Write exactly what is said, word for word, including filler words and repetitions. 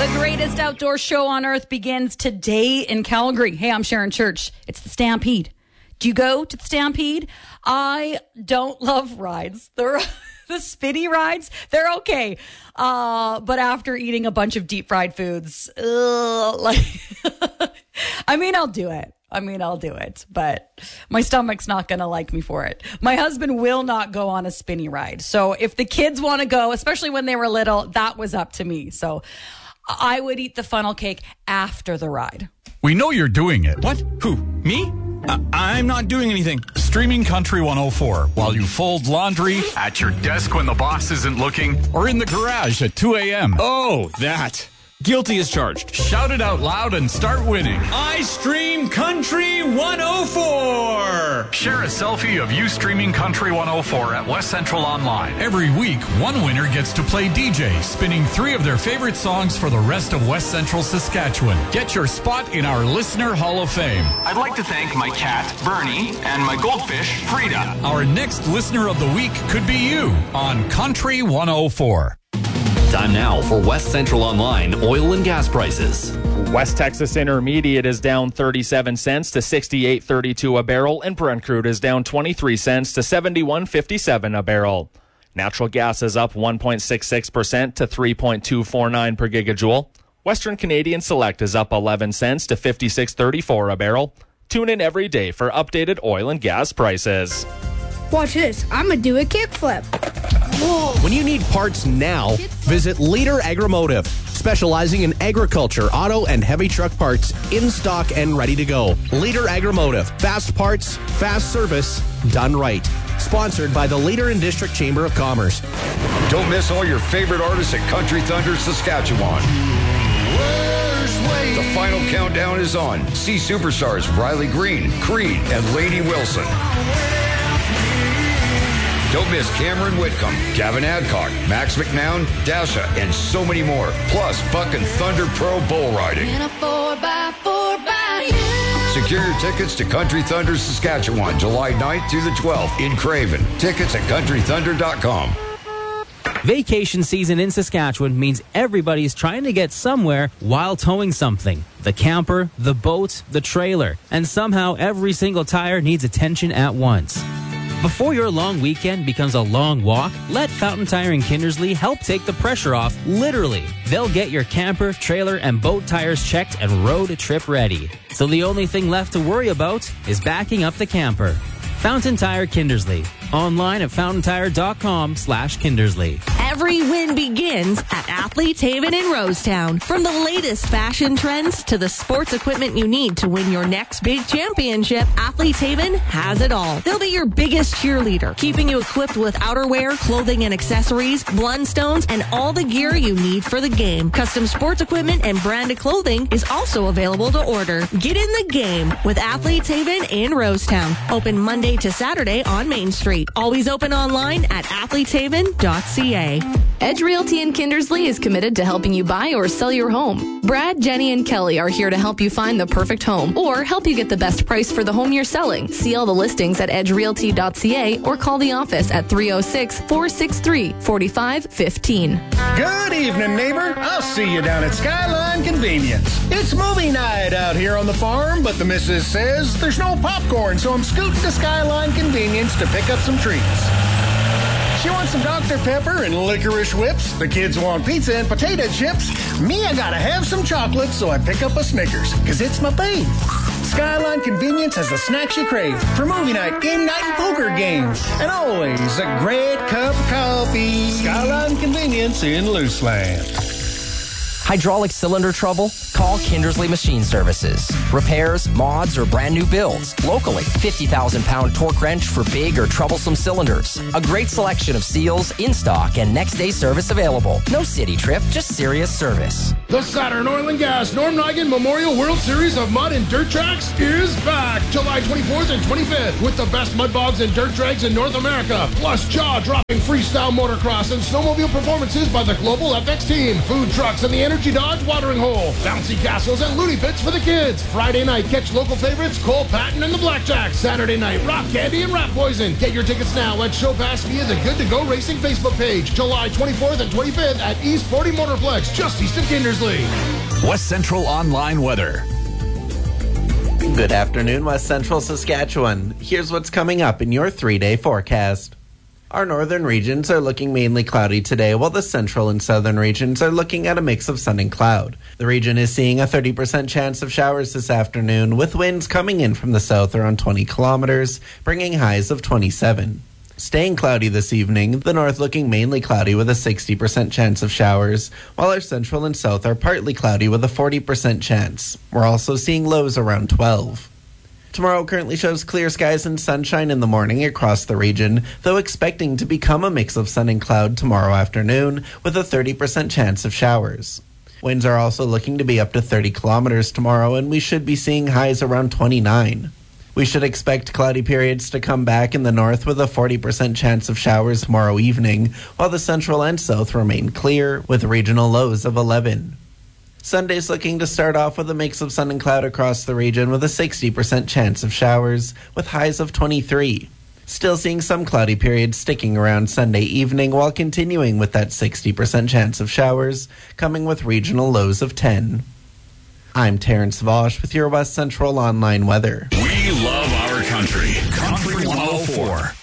The greatest outdoor show on earth begins today in Calgary. Hey, I'm Sharon Church. It's the Stampede. Do you go to the Stampede? I don't love rides. The, the spinny rides, they're okay. Uh, but after eating a bunch of deep fried foods, ugh, like, I mean, I'll do it. I mean, I'll do it, but my stomach's not going to like me for it. My husband will not go on a spinny ride. So if the kids want to go, especially when they were little, that was up to me. So I would eat the funnel cake after the ride. We know you're doing it. What? Who? Me? Uh, I'm not doing anything. Streaming Country one oh four while you fold laundry, at your desk when the boss isn't looking, or in the garage at two a.m. Oh, that. Guilty as charged. Shout it out loud and start winning. I stream Country one oh four. Share a selfie of you streaming Country one oh four at West Central Online. Every week, one winner gets to play D J, spinning three of their favorite songs for the rest of West Central Saskatchewan. Get your spot in our Listener Hall of Fame. I'd like to thank my cat, Bernie, and my goldfish, Frida. Our next Listener of the Week could be you on Country one oh four. Time now for West Central Online oil and gas prices. West Texas Intermediate is down thirty-seven cents to sixty-eight thirty-two a barrel, and Brent crude is down twenty-three cents to seventy-one fifty-seven a barrel. Natural gas is up one point six six percent to three point two four nine per gigajoule. Western Canadian Select is up eleven cents to fifty-six thirty-four a barrel. Tune in every day for updated oil and gas prices. Watch this. I'm going to do a kickflip. Whoa. When you need parts now, visit Leader Agromotive, specializing in agriculture, auto, and heavy truck parts, in stock and ready to go. Leader Agromotive, fast parts, fast service, done right. Sponsored by the Leader and District Chamber of Commerce. Don't miss all your favorite artists at Country Thunder, Saskatchewan. The final countdown is on. See superstars Riley Green, Creed, and Lainey Wilson. Don't miss Cameron Whitcomb, Gavin Adcock, Max McNown, Dasha, and so many more. Plus, Buck and Thunder Pro Bull Riding. In a four by four by you. Secure your tickets to Country Thunder, Saskatchewan, July ninth through the twelfth in Craven. Tickets at country thunder dot com. Vacation season in Saskatchewan means everybody's trying to get somewhere while towing something. The camper, the boat, the trailer, and somehow every single tire needs attention at once. Before your long weekend becomes a long walk, let Fountain Tire in Kindersley help take the pressure off, literally. They'll get your camper, trailer, and boat tires checked and road trip ready. So the only thing left to worry about is backing up the camper. Fountain Tire Kindersley. Online at fountain tire dot com slash Kindersley. Every win begins at Athletes Haven in Rosetown. From the latest fashion trends to the sports equipment you need to win your next big championship, Athletes Haven has it all. They'll be your biggest cheerleader, keeping you equipped with outerwear, clothing and accessories, Blundstones, and all the gear you need for the game. Custom sports equipment and branded clothing is also available to order. Get in the game with Athletes Haven in Rosetown. Open Monday to Saturday on Main Street. Always open online at athletes haven dot c a. Edge Realty in Kindersley is committed to helping you buy or sell your home. Brad, Jenny, and Kelly are here to help you find the perfect home or help you get the best price for the home you're selling. See all the listings at edge realty dot c a or call the office at three oh six, four six three, four five one five. Good evening, neighbor. I'll see you down at Skyline Convenience. It's movie night out here on the farm, but the missus says there's no popcorn, so I'm scooting to Skyline Convenience to pick up some treats. She wants some Doctor Pepper and licorice whips. The kids want pizza and potato chips. Me, I gotta have some chocolate, so I pick up a Snickers, cause it's my fave. Skyline Convenience has the snacks you crave for movie night, game night, and poker games. And always a great cup of coffee. Skyline Convenience in Luceland. Hydraulic cylinder trouble? Call Kindersley Machine Services. Repairs, mods, or brand new builds. Locally, fifty thousand pound torque wrench for big or troublesome cylinders. A great selection of seals in stock and next day service available. No city trip, just serious service. The Saturn Oil and Gas Norm Nigan Memorial World Series of Mud and Dirt Tracks is back July twenty-fourth and twenty-fifth with the best mud bogs and dirt drags in North America, plus jaw-dropping freestyle motocross and snowmobile performances by the Global F X team, food trucks, and the Energy Dodge watering hole, bouncy castles, and loony pits for the kids. Friday night, catch local favorites Cole Patton and the Blackjacks. Saturday night, Rock Candy and Rat Poison. Get your tickets now at Show Pass via the Good to Go Racing Facebook page. July twenty-fourth and twenty-fifth at East forty Motorplex, just east of Kindersley. West Central Online Weather. Good afternoon, West Central Saskatchewan. Here's what's coming up in your three-day forecast. Our northern regions are looking mainly cloudy today, while the central and southern regions are looking at a mix of sun and cloud. The region is seeing a thirty percent chance of showers this afternoon, with winds coming in from the south around twenty kilometers, bringing highs of twenty-seven. Staying cloudy this evening, the north looking mainly cloudy with a sixty percent chance of showers, while our central and south are partly cloudy with a forty percent chance. We're also seeing lows around twelve. Tomorrow currently shows clear skies and sunshine in the morning across the region, though expecting to become a mix of sun and cloud tomorrow afternoon with a thirty percent chance of showers. Winds are also looking to be up to thirty kilometers tomorrow, and we should be seeing highs around twenty-nine. We should expect cloudy periods to come back in the north with a forty percent chance of showers tomorrow evening, while the central and south remain clear with regional lows of eleven. Sunday's looking to start off with a mix of sun and cloud across the region with a sixty percent chance of showers with highs of twenty-three. Still seeing some cloudy periods sticking around Sunday evening while continuing with that sixty percent chance of showers, coming with regional lows of ten. I'm Terrence Vosch with your West Central Online Weather. We love our country. Country one oh four.